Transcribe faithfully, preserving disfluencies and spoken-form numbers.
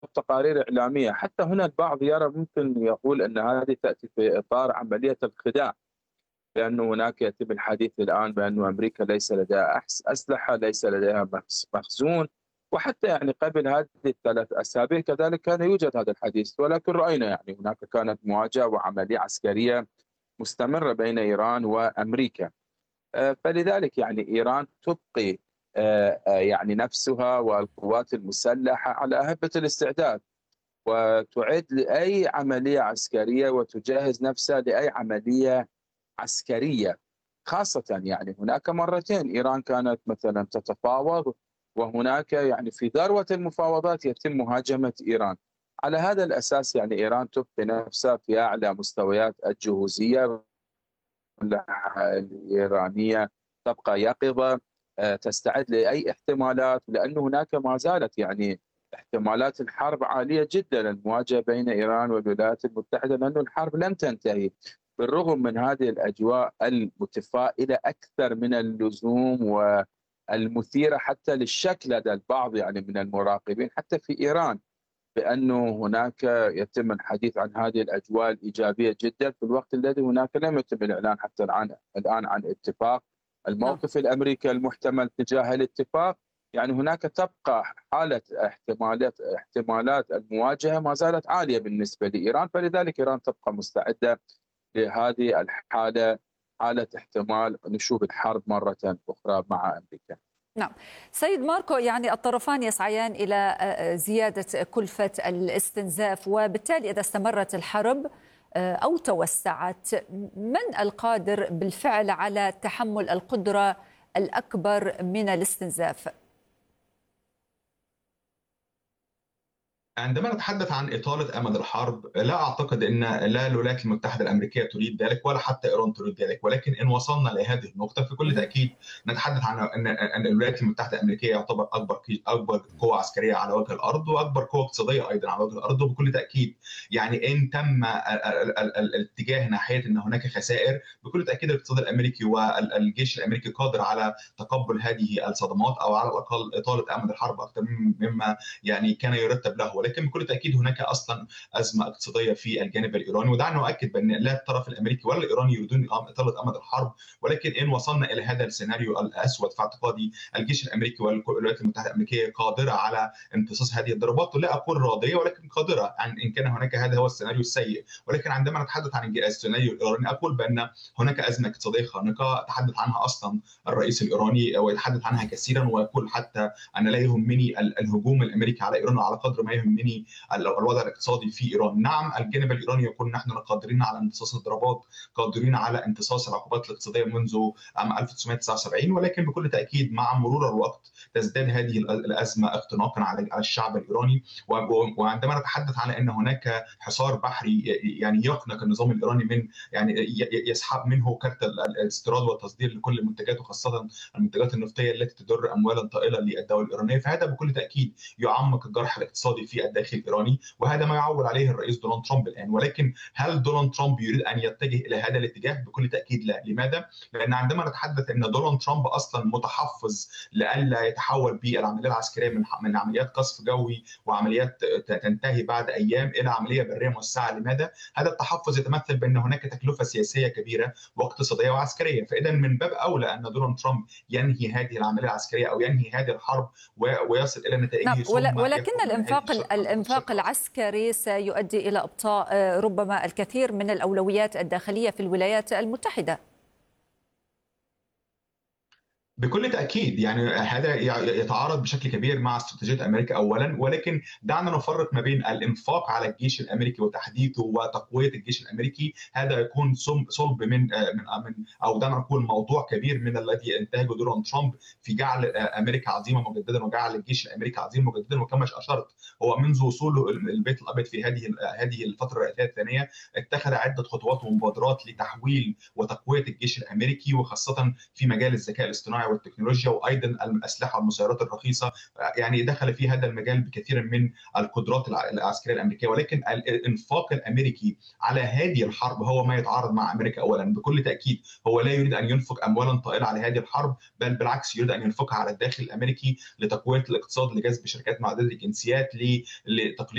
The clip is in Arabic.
تقارير إعلامية. حتى هنا البعض يرى ممكن يقول أن هذه تأتي في إطار عملية الخداع، لأنه هناك يتم الحديث الآن بأن أمريكا ليس لديها أحس أسلحة، ليس لديها مخز- مخزون. وحتى يعني قبل هذه الثلاث أسابيع كذلك كان يوجد هذا الحديث، ولكن رأينا يعني هناك كانت مواجهة وعملية عسكرية مستمرة بين إيران وأمريكا. آه، فلذلك يعني إيران تبقي آه، آه، يعني نفسها والقوات المسلحة على أهبة الاستعداد، وتعد لأي عملية عسكرية وتجهز نفسها لأي عملية عسكرية. خاصة يعني هناك مرتين إيران كانت مثلا تتفاوض، وهناك يعني في ذروة المفاوضات يتم مهاجمة إيران. على هذا الأساس يعني إيران تبقي نفسها في أعلى مستويات الجهوزية الإيرانية، تبقى يقظة، آه، تستعد لأي احتمالات، لأن هناك ما زالت يعني احتمالات الحرب عالية جدا، المواجهة بين إيران والولايات المتحدة، لأن الحرب لم تنتهي بالرغم من هذه الأجواء المتفائلة أكثر من اللزوم والمثيرة حتى للشك لدى البعض يعني من المراقبين حتى في إيران، بأنه هناك يتم الحديث عن هذه الأجواء الإيجابية جدا في الوقت الذي هناك لم يتم الإعلان حتى الآن الآن عن اتفاق. نعم. الموقف الأمريكي المحتمل تجاه الاتفاق، يعني هناك تبقى حالة احتمالات احتمالات المواجهة ما زالت عالية بالنسبة لإيران، فلذلك إيران تبقى مستعدة لهذه الحالة، حالة احتمال نشوب الحرب مرة أخرى مع أمريكا. نعم سيد ماركو، يعني الطرفان يسعيان إلى زيادة كلفة الاستنزاف، وبالتالي إذا استمرت الحرب أو توسعت، من القادر بالفعل على تحمل القدرة الأكبر من الاستنزاف؟ عندما نتحدث عن إطالة أمد الحرب، لا أعتقد أن لا الولايات المتحدة الأمريكية تريد ذلك ولا حتى إيران تريد ذلك، ولكن إن وصلنا لهذه النقطة فبكل تأكيد نتحدث عن أن أن الولايات المتحدة الأمريكية يعتبر أكبر أكبر قوة عسكرية على وجه الأرض وأكبر قوة اقتصادية أيضا على وجه الأرض. وبكل تأكيد يعني إن تم الاتجاه ناحية أن هناك خسائر، بكل تأكيد الاقتصاد الأمريكي والجيش الأمريكي قادر على تقبل هذه الصدمات أو على الأقل إطالة أمد الحرب أكثر مما يعني كان يرتب له. ولكن بكل تاكيد هناك اصلا ازمه اقتصاديه في الجانب الايراني، ودعنا نؤكد بان لا الطرف الامريكي ولا الايراني يريدون اطاله امد الحرب. ولكن ان وصلنا الى هذا السيناريو الاسود فاعتقادي الجيش الامريكي والولايات المتحده الامريكيه قادره على امتصاص هذه الضربات، ولا اقول راضيه ولكن قادره عن ان كان هناك هذا هو السيناريو السيء. ولكن عندما نتحدث عن السيناريو الايراني اقول بان هناك ازمه اقتصاديه خانقه تحدث عنها اصلا الرئيس الايراني ويتحدث عنها كثيرا، ويقول حتى ان لا يهمني الهجوم الامريكي على ايران على قدر ما يهمني الوضع الاقتصادي في ايران. نعم الجانب الايراني يقول نحن قادرين على امتصاص الضربات، قادرين على امتصاص العقوبات الاقتصاديه منذ عام ألف وتسعمائة وتسعة وسبعين، ولكن بكل تاكيد مع مرور الوقت تزداد هذه الازمه اختناقا على الشعب الايراني. وعندما نتحدث على ان هناك حصار بحري يعني يخنق النظام الايراني من يعني يسحب منه كارت الاستيراد والتصدير لكل المنتجات وخاصه المنتجات النفطيه التي تدر اموالا طائله للدوله الايرانيه، فهذا بكل تاكيد يعمق الجرح الاقتصادي في الداخل الايراني، وهذا ما يعول عليه الرئيس دونالد ترامب الان. ولكن هل دونالد ترامب يريد ان يتجه الى هذا الاتجاه؟ بكل تاكيد لا. لماذا؟ لان عندما نتحدث ان دونالد ترامب اصلا متحفظ لئلا يتحول بالعمليه العسكريه من من عمليات قصف جوي وعمليات تنتهي بعد ايام الى عمليه بريه موسعه. لماذا؟ هذا التحفظ يتمثل بان هناك تكلفه سياسيه كبيره واقتصاديه وعسكريه، فاذا من باب اولى ان دونالد ترامب ينهي هذه العمليه العسكريه او ينهي هذه الحرب ويصل الى نعم، نتائجه ثم ولكن يخرج من هذه الانفاق الانفاق العسكري سيؤدي الى ابطاء ربما الكثير من الاولويات الداخليه في الولايات المتحده. بكل تأكيد يعني هذا يتعارض بشكل كبير مع استراتيجية أمريكا أولا، ولكن دعنا نفرق ما بين الإنفاق على الجيش الأمريكي وتحديثه وتقوية الجيش الأمريكي. هذا يكون صلب من من أو دعنا نقول موضوع كبير من الذي انتهجه دونالد ترامب في جعل أمريكا عظيمة مجددا وجعل الجيش الأمريكي عظيم مجددا. وكما أشرت هو منذ وصوله البيت الأبيض في هذه هذه الفترة الرئاسية الثانية اتخذ عدة خطوات ومبادرات لتحويل وتقوية الجيش الأمريكي، وخاصة في مجال الذكاء الاصطناعي والتكنولوجيا وايضا الاسلحه والمسيرات الرخيصه. يعني دخل في هذا المجال بكثير من القدرات العسكريه الامريكيه. ولكن الانفاق الامريكي على هذه الحرب هو ما يتعارض مع امريكا اولا. بكل تاكيد هو لا يريد ان ينفق اموالا طائله على هذه الحرب، بل بالعكس يريد ان ينفقها على الداخل الامريكي لتقويه الاقتصاد، لجذب شركات معدده الجنسيات، لتقليل